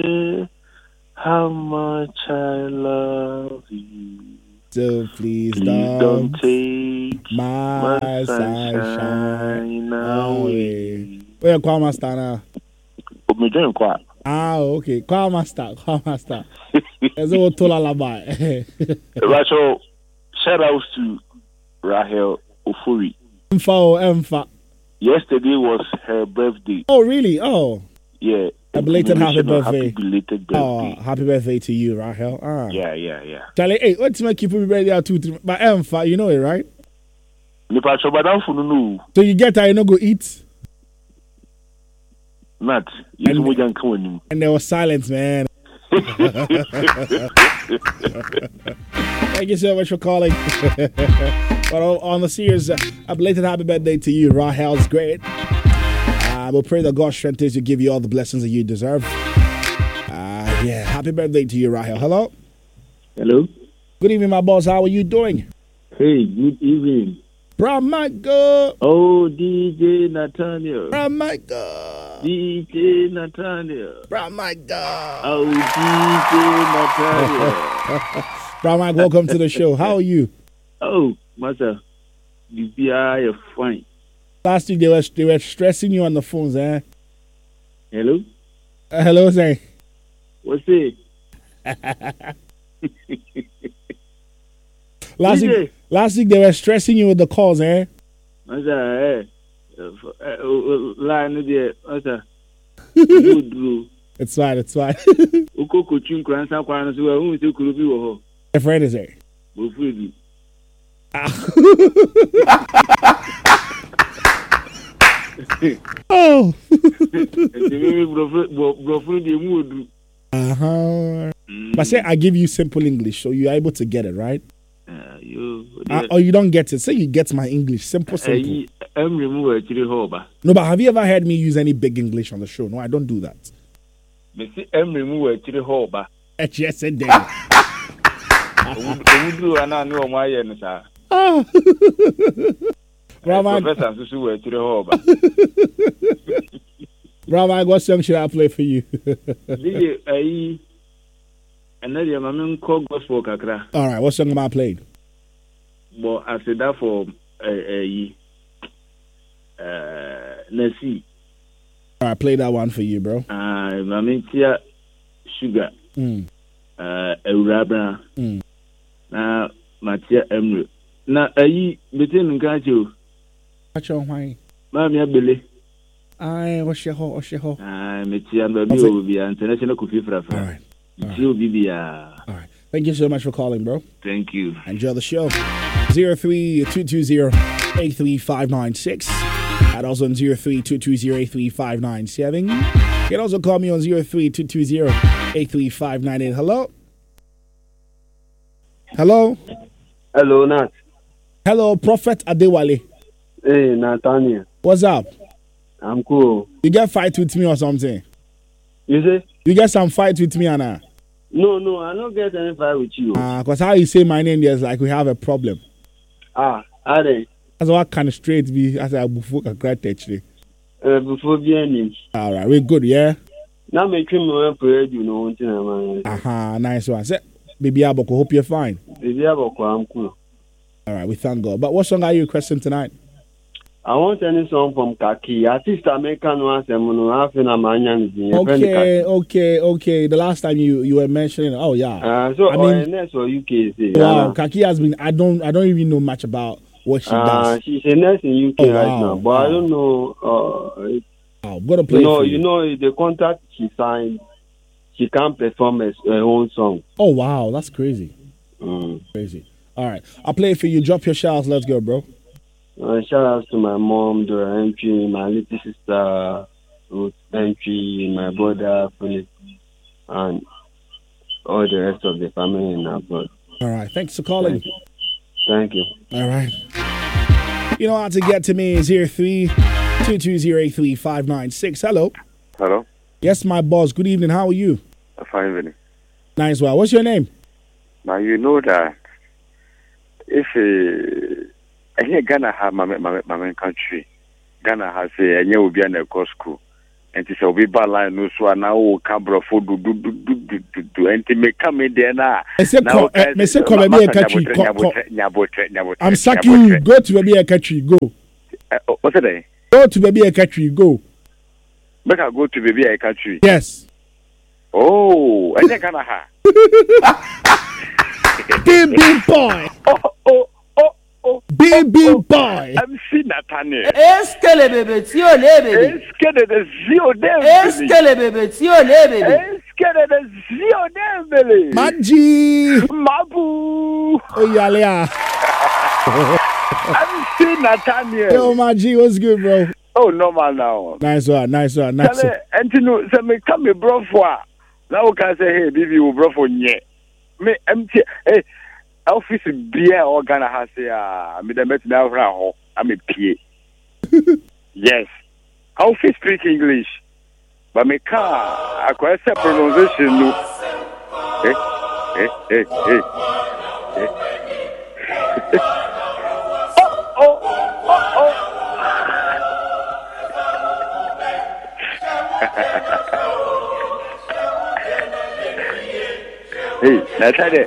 how much I love you. So please don't take my sunshine away. Where Kwa Master now? Okay. Kwa Master. As old Tolalabai. Rachel, shout outs to Rahel Ofuri. Emfa. Yesterday was her birthday. Oh, really? Oh. Yeah. A belated happy birthday. Happy belated birthday. Oh, happy birthday to you, Rahel. Yeah. Charlie, hey, what's make you put me ready out to but Emfa, you know it, right? So you get I no go eat? Not. And there was silence, man. Thank you so much for calling. But on the serious, a belated happy birthday to you, Rahel. It's great. We'll pray that God strengthens you, give you all the blessings that you deserve. Yeah, happy birthday to you, Rahel. Hello? Hello? Good evening, my boss. How are you doing? Hey, good evening. Brahmago. Oh, DJ Nathaniel. Brahmago. DJ Nathaniel. Brahmago. Oh, DJ Nathaniel. Brahmago, welcome to the show. How are you? Oh, Master, you are fine. Last week they were stressing you on the phones, eh? Hello? Hello, say. What's it? Last week they were stressing you with the calls, eh? Master, line there, Master. It's fine. A friend is there. Oh. But say I give you simple English, so you're able to get it, right? Or you don't get it. Say you get my English. Simple. No, but have you ever heard me use any big English on the show? No, I don't do that. Yes, and then. Rabbi, what song should I play for you? All right, what song am I playing? Well, I said that for Nessie. All right, play that one for you, bro. Mamitia Sugar. Eurabra. Na Matia Emre. Na between Nkacho. Kacho, why? Mammy Billy. What's your ho? Metia will be international coffee for a friend. All right. Thank you so much for calling, bro. Thank you. Enjoy the show. 03-220-83596. And also on 03-220-83597. You can also call me on 03-220-83598. Hello, Nat. Hello, Prophet Adewale. Hey, Nathaniel. What's up? I'm cool. You get fight with me or something? You say? You get some fight with me, Anna? No, I don't get any fight with you. Because how you say my name, there's like we have a problem. Are they? That's what kind of straight be as I before a great actually. Before being. All right, we're good, yeah? Now make him parade, you know, nice one. Say, baby Aboko, hope you're fine. Baby Aboko, I'm cool. All right, we thank God. But what song are you requesting tonight? I want any song from Kaki. Artist American was a Okay. The last time you were mentioning, oh yeah. So I mean, that's what UK say. Wow, Kaki has been. I don't even know much about what she does. She's a nurse in UK right now, but I don't know. I'm gonna play. You know, the contract she signed, she can't perform her own song. Oh wow, that's crazy. Crazy. All right, I'll play it for you. Drop your shouts. Let's go, bro. Shout out to my mom, Dora Entry, my little sister, Ruth Entry, my brother, Philip, and all the rest of the family in abroad. All right. Thanks for calling. Thank you. All right. You know how to get to me is 03-220-83596. Hello. Hello. Yes, my boss. Good evening. How are you? Fine, Vinny. Nice. Well, what's your name? Now, you know that if Ghana has my country. Ghana has a new Obiana school. And it's a bit line no so now camera for do and to make come in there now. I say come maybe a country. I'm sucking you. Go to maybe a country. Go. What's it? Go to maybe a country. Go. Make I go to maybe a country. Yes. Oh, and then kinda ha. Big boy. Big boy. MC Nathaniel. Eskele bebe ti o le bebe. Eskele de zio dem. Eskele bebe ti o le bebe. Eskele de zio dem bele. Maji. Mabu. Oyalea. MC Nathaniel. Yo, Maji, what's good, bro? Oh, normal now. Nice one. And you know, so me come me bro for. Now we can say, hey, baby, we bro for nye. Me empty. Hey. Office beer or Ghana has a met now I'm a PA. Yes. Office speak English. But my car I quite a pronunciation no. Hey, that's it.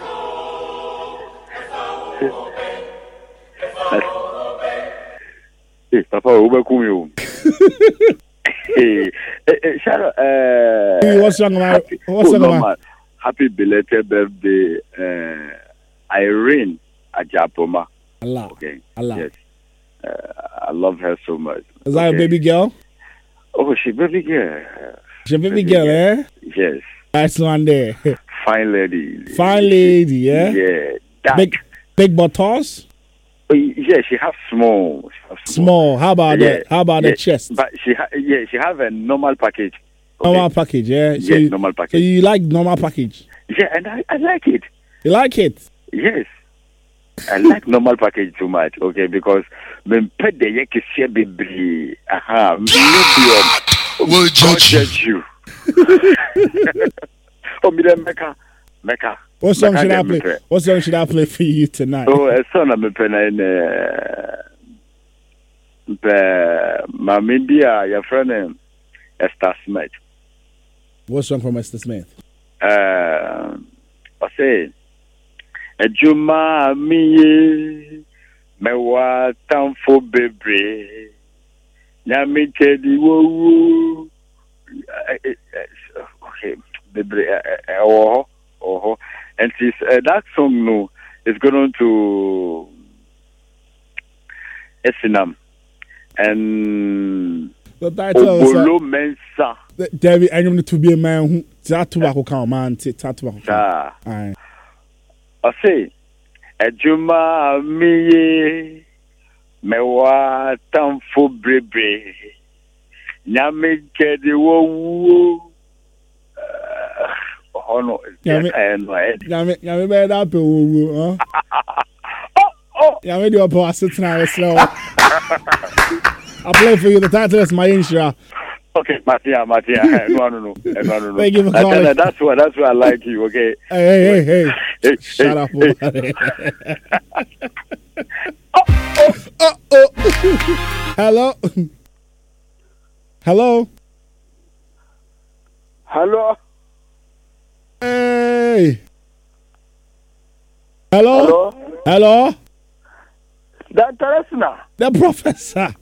Hey, Papa, who Hey, Shadow. What's wrong, man? What's wrong, man? Happy belated birthday, Irene Ajapoma. Allah. Okay. Allah. Yes. I love her so much. Is that a baby girl? Oh, she baby girl. She a baby girl, eh? Yes. Nice one there. Fine lady. Fine lady, yeah? Yeah. Big buttocks? Yeah, she has small. Small. How about that? How about the chest? But she have a normal package. Okay. Normal package, yeah? So normal package. So you like normal package? Yeah, and I like it. You like it? Yes. I like normal package too much, okay, because when pet the yeki share baby, maybe will judge you. Oh, Mecca. What song should I play? What song should I play for you tonight? Oh, a song I'm playing Mamibia, your friend Esther Smith. What song from Esther Smith? I say, Ejuma miye mewa tamfo bebre nyami tedi wo okay bebre and this that song no is going to Esinam and the title Obolo Mensa David I need to be a man who tatu come man tatu aye I say, Ejuma miye mewa tamfo brebre nyame kedi wo no nyame be da pe wo nyame di opo asetna slow I play for you. The title is my Inshra. Okay, Matia. No. Thank you for calling. That's why I like you. Okay. Hey. Shut up. Hello. Hey. Hello. The professor.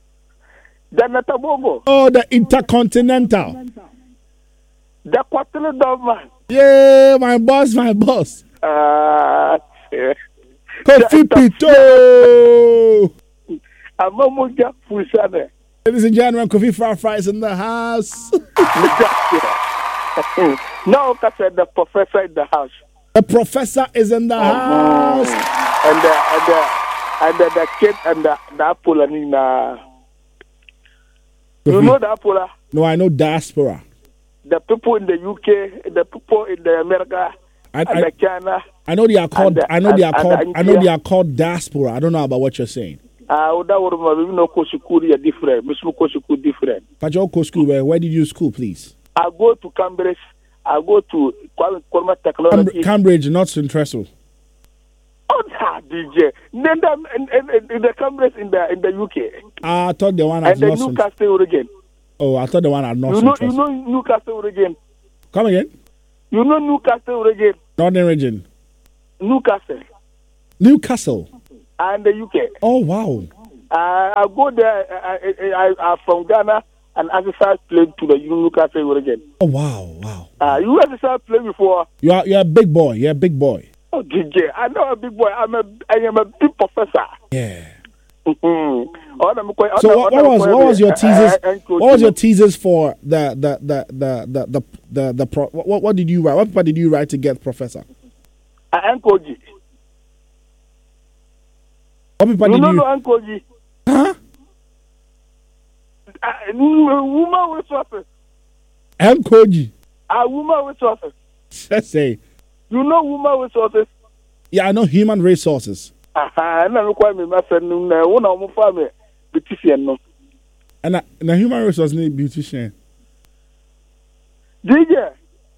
Oh, the Intercontinental. The quarterly government. Yeah, my boss. Kofi Pito. Ladies and gentlemen, Kofi Fries in the house. No, the professor in the house. The professor is in the house. And the kid and the apple and in you know the Apollo? No, I know diaspora. The people in the UK, the people in the America, and the China. I know they are called. I know they are called diaspora. I don't know about what you're saying. That would no school different. Different. But your school, where did you school, please? I go to Cambridge. I go to Kwame Technology. Cambridge, not St. Trestle. Oh, DJ. Then in the Cambridge in the UK. I thought the one at Newcastle again. Oh, I thought the one at North You know Central. Newcastle region. Come again? You know Newcastle region. Northern region. Newcastle Newcastle. and the UK. Oh, wow. I go there. I from Ghana and exercise played to the Newcastle region. Oh, wow. You exercise play before. You're a big boy. You're a big boy. Oh, DJ, I know a big boy. I am a big professor. Yeah. So what was your teasers? What was your teasers for what did you write? What paper did you write to get professor? Ankoji. What paper did you? know Ankoji? Huh? Woman resources. Koji. Woman resources. Let's say. You know woman resources. Yeah, I know human resources. And I require me my friend. One of my family, beautician. And the human resource need beautician. DJ.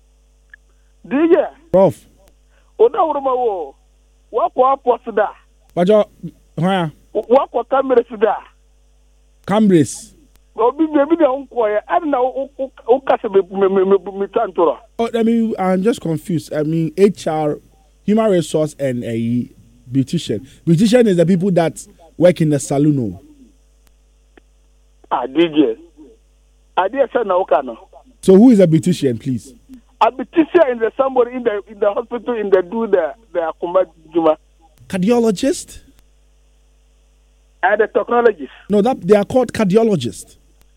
Prof. Oda what was that? But where? What camera is that? Cambridge. Well, maybe the uncle. I don't know. Oh, I mean, I'm just confused. I mean, HR, human resource, and a beautician. Beautician is the people that work in the saloon. DJ. I did say no, So who is a beautician, please? A beautician is somebody in the hospital in the Juma. Cardiologist? And the technologist. No, that they are called cardiologists.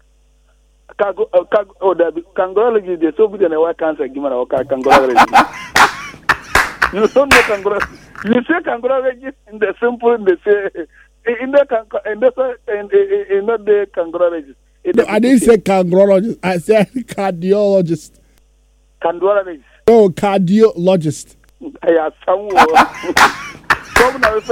The congratulations, they so good in a cancer. Give me a congratulations. You don't know congratulations. You say congratulations in the simple, they say in the congratulations. No, I didn't say cardiologist. I said cardiologist. Congratulations. No, cardiologist. I have someone. Come now,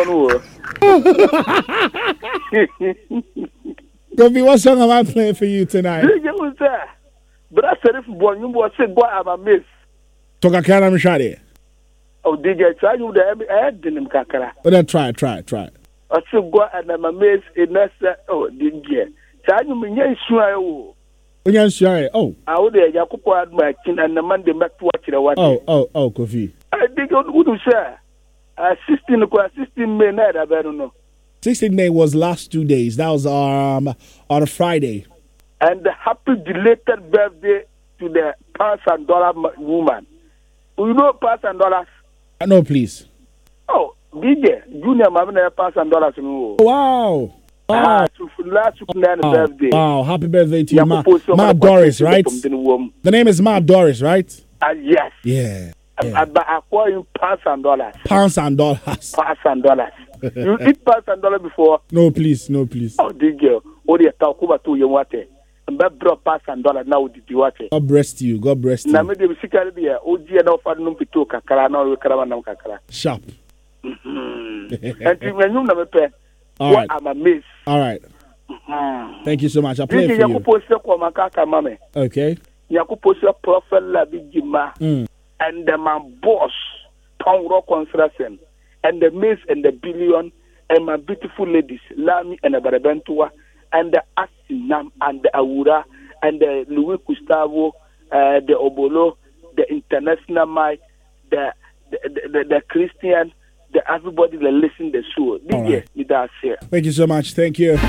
Kofi, what song am I playing for you tonight? But I said, if you was say, boy, I'm a miss. Toka Kana Mishade. Oh, DJ, try you there. I didn't kakara. But then try. I said, boy, and I'm a miss. And that's oh, DJ. Try you me, yes, sure. Oh. I would have Yakupo at my chin and the Monday back to watch the water. Oh, Kofi. I think what would you say? 16 May night, I don't know. 16 May was last 2 days. That was on a Friday. And happy belated birthday to the pounds and dollar woman. You know pounds and dollars? No, please. Oh, DJ, Junior Mamma pounds and dollars. Wow. Last birthday. Wow, happy birthday to you, Ma Doris, right? The name is Ma Doris, right? Yes. Yeah. I acquire pounds and dollars. Pounds and dollars. Pounds and dollars. You eat pounds and dollars before? No, please. Oh, DJ, what do you talk about to your water? And that brought pounds and dollars now did you watch it? God bless you. Now, maybe we see there. Oh, dear, no fun to talk. Kakara, no, Kakara. Sharp. And when you never pay, I'm a miss. All right. Thank you so much. I'll play for you. Okay. Yakupo Prophet Labijima and the man boss, Pound Rock Construction, and the Miss and the Billion, and my beautiful ladies, Lami and the Barabentua, and the Asinam and the Aura, and the Louis Gustavo, the Obolo, the International Mike, the Christian, the everybody that listen the show. Thank you so much. Thank you.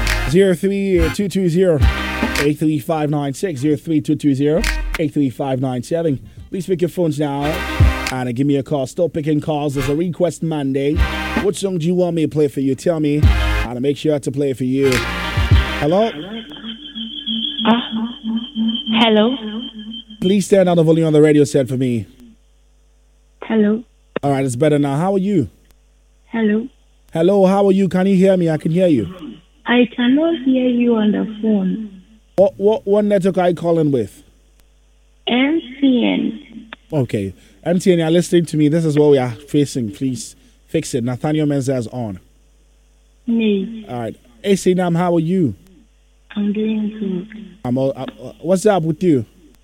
03220-83596, 03220-83597. Please pick your phones now and give me a call. Still picking calls. There's a request Monday. What song do you want me to play for you? Tell me, and I'll make sure to play for you. Hello? Hello? Please turn down the volume on the radio set for me. Hello? All right, it's better now. How are you? Hello? Hello, how are you? Can you hear me? I can hear you. I cannot hear you on the phone. What network are you calling with? MTN. Okay. MTN, you're listening to me. This is what we are facing. Please fix it. Nathaniel Mensah is on. Me. All right. AC Nam, how are you? I'm doing good. What's up with you?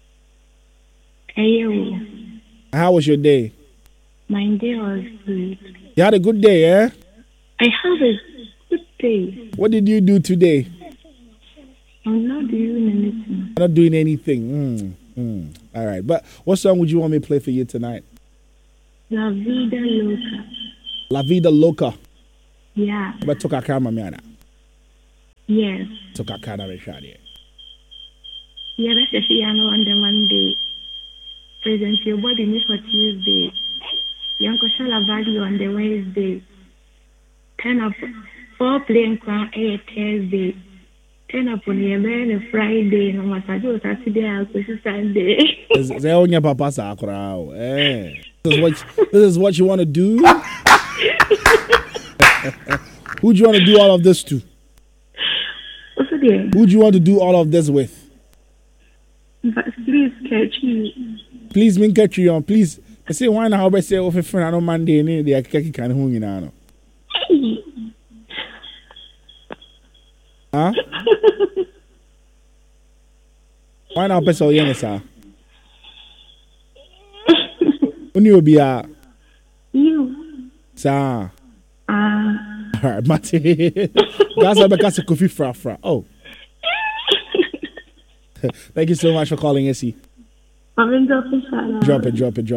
Hello. How was your day? My day was good. You had a good day, eh? I have a good day. What did you do today? I'm not doing anything. Not doing anything. All right. But what song would you want me to play for you tonight? La Vida Loca. La Vida Loca. Yeah. But toka kama miana. Yes. Toka kana reshadi. Yeah, that's a piano on the Monday. Present your body me for Tuesday. Yanko Shalabadi on the Wednesday. 10 up 4 playing crown 8 Thursday. 10 up on the man Friday. No matter Saturday I'll push Sunday. They only papa sakura. This is what you want to do? Who do you want to do all of this to? Who do you want to do all of this with? But please catch me. Please, me catch you on. Please, I say why now? I say if friend on Monday, and they can who you know. Huh? Why now? Person, yes, sir. When you be a You. sir. Alright, Mate. That's why because of coffee fra. Oh. Thank you so much for calling, Essie. I'm in dropping shout out. Drop it. Shout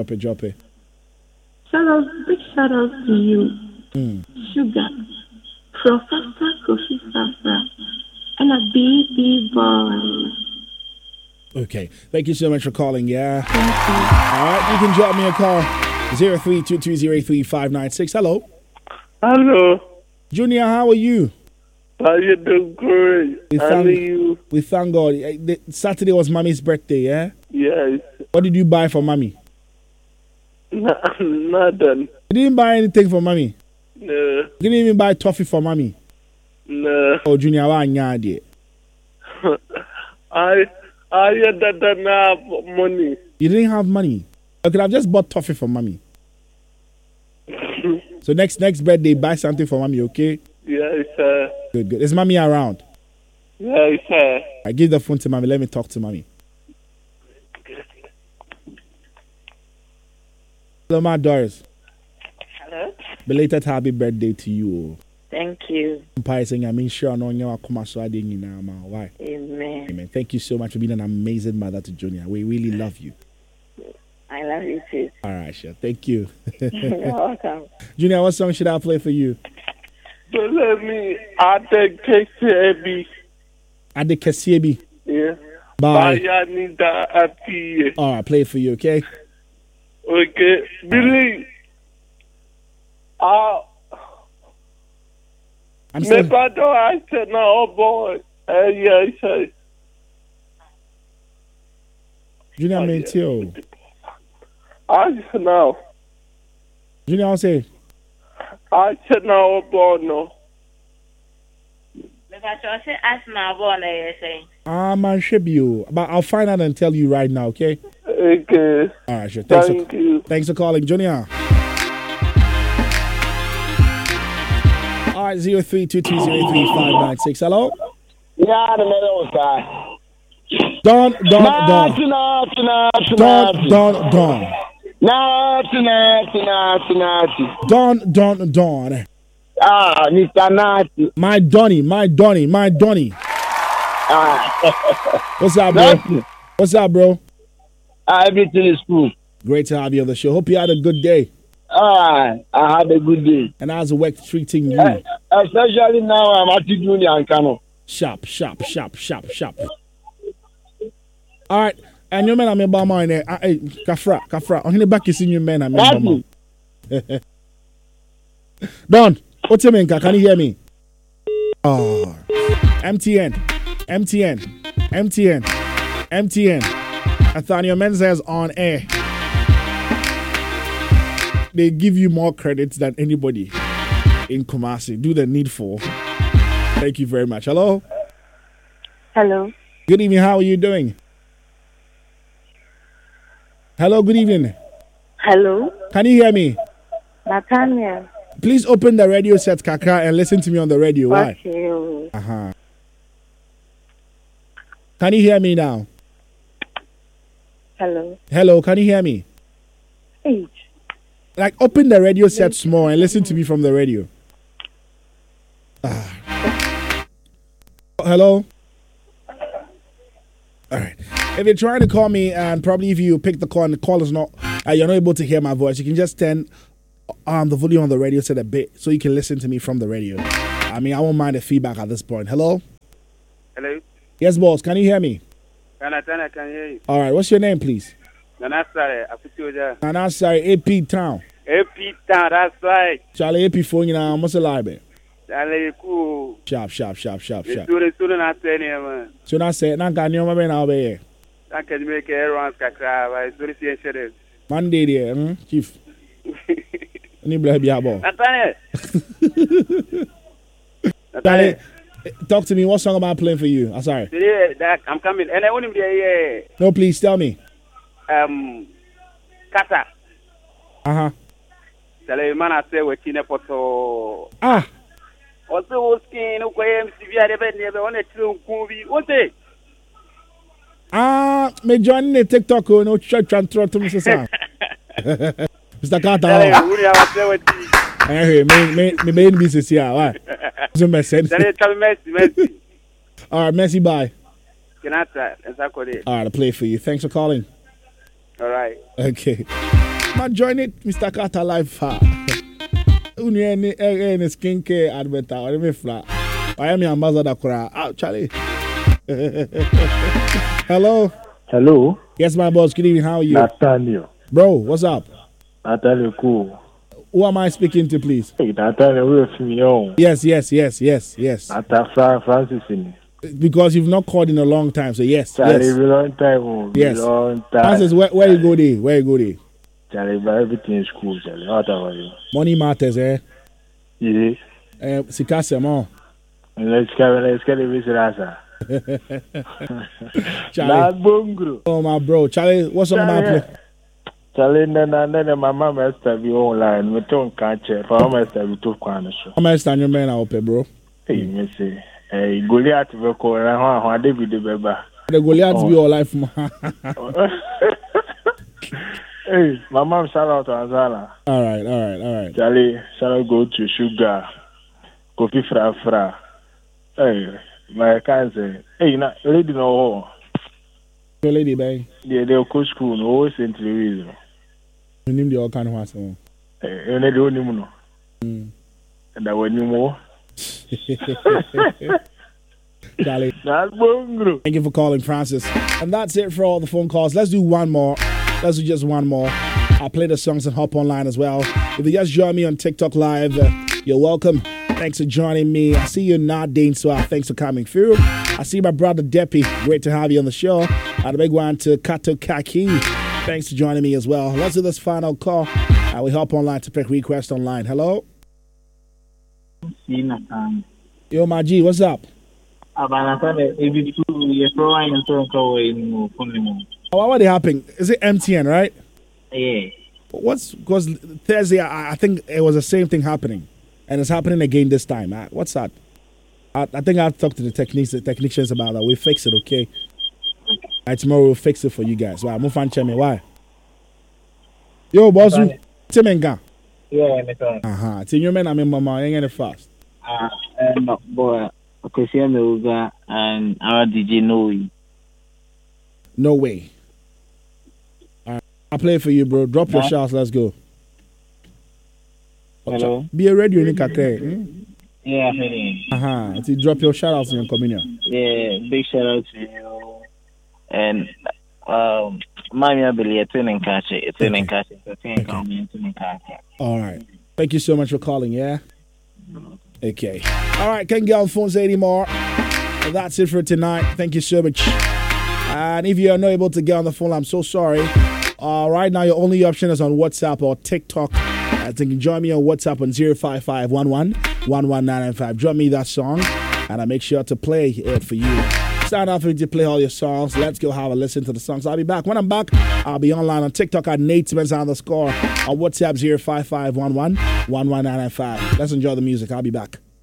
out, big shout out to you. Sugar. Professor Kofi Safra. And a baby boy. Okay. Thank you so much for calling, yeah. Alright, you can drop me a call. 0322033596. Hello. Hello. Junior, how are you? How you doing? Great. How are you? We thank God. Saturday was Mommy's birthday, yeah? Yes. What did you buy for Mommy? Nothing. You didn't buy anything for Mommy? No. You didn't even buy toffee for Mommy? No. Oh, Junior, why not? I didn't have money. You didn't have money? I could have just bought toffee for Mommy. So next birthday, buy something for Mommy, okay? Yes, sir. Good. Is Mommy around? Yes, sir. I give the phone to Mommy. Let me talk to Mommy. Hello, my Doris. Hello. Belated happy birthday to you. Thank you. Why? Amen. Amen. Thank you so much for being an amazing mother to Junior. We really love you. I love you too. All right, sure. Thank you. You're welcome. Junior, what song should I play for you? So let me add the KCB. Ade Kesiebi. Yeah. Bye. Bayanida Api. All right, play it for you, okay? Okay. Billy. I'm still... I said, no, boy. Yeah, I said. Junior, mentio. I said, no. Junior, I'll say. I said, no, boy, no. Man, should you. But I'll find out and tell you right now, okay? Okay. All right, sure. Thank you. Thanks for calling, Junior. All right, 0322033596. Hello? Yeah, the middle side. Don. Don. Mr. Nati. My Donny. What's up, bro? Everything is cool. Great to have you on the show. Hope you had a good day. I had a good day. And how's the work treating you? Especially now I'm at Junior and Kano. Sharp. All right. And your man, I'm about mine. Kafra. I'm going to back you in your man. I'm about Don, what's your name? Can you hear me? Oh, MTN. Nathaniel Mensah's on air. They give you more credits than anybody in Kumasi. Do the needful. Thank you very much. Hello? Hello. Good evening. How are you doing? Hello, good evening. Hello. Can you hear me? Nathaniel. Please open the radio set, Kaka, and listen to me on the radio. Why? Okay. Can you hear me now? Hello, can you hear me? Hey. Like, open the radio set small and listen to me from the radio. Hello? All right. If you're trying to call me, and probably if you pick the call and the call is not, you're not able to hear my voice, you can just turn the volume on the radio set a bit so you can listen to me from the radio. I mean, I won't mind the feedback at this point. Hello? Hello? Yes, boss. Can you hear me? I can hear you. All right. What's your name, please? Nanasare, Afutioja. Nanasare, AP Town. AP Town, that's right. Charlie, AP phone, what's the library? Charlie, cool. Sharp. Student, not saying, man. So I said, Nanka, you know, I'll be here. I can make everyone's kakra. I very serious. Monday, there, Chief. Any blood be abo. Charlie, talk to me. What song am I playing for you? I'm sorry. Today, I'm coming. And I want him there. No, please tell me. Kata. Tell you, man, I say we're in a photo. Also, skin, okay, never on a true movie. What's it? Me join the TikTok, no church and throw to Mr. Mr. Carter. Me main business here. Why? Doesn't make sense. All right, Messi, bye. All right, I'll play for you. Thanks for calling. All right. Okay. Man, join it, Mr. Carter live. Any skincare advert or me flat. I am your ambassador. Charlie. Hello. Hello. Yes, my boss. Good evening. How are you? Nathaniel. Bro, what's up? Nathaniel, cool. Who am I speaking to, please? Hey, Nathaniel, we're from you. Yes. Nathaniel Francis. Because you've not called in a long time, so yes. Charlie, long time. Yes. Long time. Francis, where you go there? Where you go there? Charlie, but everything is cool, Charlie. What about you? Money matters, eh? Yes. Sikasemo. Let's get the visit. Charlie. Oh, my bro. Charlie, what's on my play? Charlie, then my mom has to be online. We don't catch it. For how much have we took one show? How much time you man out, bro? Hey, me say. Hey, Goliath will call and David the Beba. The Goliath be your life, man. Hey, my mom shout out to Azala. All right. Charlie, shall I go to Sugar? Coffee fra. Hey, my cousin. Hey, lady no. Your lady, babe. Yeah, they'll go school. No, always St. Louis. You name the all kind of house. Hey, you need to know. And I want you more. Charlie. Thank you for calling, Francis. And that's it for all the phone calls. Let's do one more. Let's do just one more. I'll play the songs and hop online as well. If you just join me on TikTok Live, you're welcome. Thanks for joining me. I see you not Dane Swar. Thanks for coming through. I see my brother Deppy. Great to have you on the show. And a big one to Kato Kaki. Thanks for joining me as well. Let's do this final call. We hop online to pick request online. Hello? Yo, my G, what's up? What happened? Is it MTN, right? Yeah. Because Thursday, I think it was the same thing happening. And it's happening again this time. What's that? I think I've talked to the technicians about that. We'll fix it, okay? Tomorrow we'll fix it for you guys. Why? I'm fan chemi. Why? Yo, boss, Timenga. Yeah, me too. Tin you men I'm in mama, ain't it fast? No, boy. Okay, see me Uga and our DJ Noe. No way. I'll play for you, bro. Drop your shots. Let's go. Hello. Be a radio in Kakre. Yeah, I'm So drop your shout outs in your communion. Yeah, big shout out to you. And Mami Abeli, it's in Kache. All right. Thank you so much for calling, yeah? Okay. All right, can't get on phones anymore. And that's it for tonight. Thank you so much. And if you are not able to get on the phone, I'm so sorry. Right now, your only option is on WhatsApp or TikTok. I think you can join me on WhatsApp on 05511-11995. Drop me that song, and I'll make sure to play it for you. Sign off to play all your songs. Let's go have a listen to the songs. I'll be back. When I'm back, I'll be online on TikTok at NateSmith_. On WhatsApp 05511-11995. Let's enjoy the music. I'll be back.